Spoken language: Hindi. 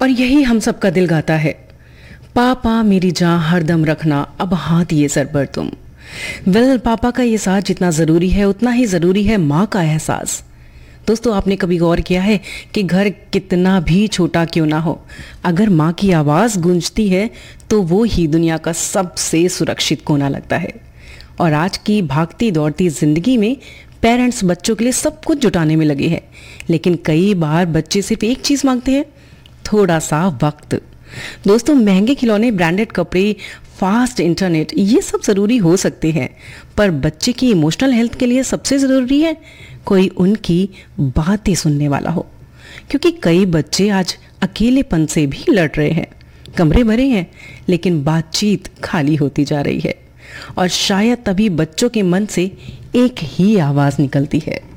और यही हम सबका दिल गाता है, पापा मेरी जान हरदम रखना, अब हाथ ये सर पर तुम। पापा का ये साथ जितना ज़रूरी है उतना ही ज़रूरी है माँ का एहसास। दोस्तों, आपने कभी गौर किया है कि घर कितना भी छोटा क्यों ना हो, अगर माँ की आवाज़ गूंजती है तो वो ही दुनिया का सबसे सुरक्षित कोना लगता है। और आज की भागती दौड़ती ज़िंदगी में पेरेंट्स बच्चों के लिए सब कुछ जुटाने में लगे हैं, लेकिन कई बार बच्चे सिर्फ एक चीज़ मांगते हैं, थोड़ा सा वक्त। दोस्तों, महंगे खिलौने, ब्रांडेड कपड़े, फास्ट इंटरनेट, ये सब ज़रूरी हो सकते हैं, पर बच्चे की इमोशनल हेल्थ के लिए सबसे ज़रूरी है कोई उनकी बातें सुनने वाला हो। क्योंकि कई बच्चे आज अकेलेपन से भी लड़ रहे हैं, कमरे भरे हैं लेकिन बातचीत खाली होती जा रही है। और शायद तभी बच्चों के मन से एक ही आवाज़ निकलती है,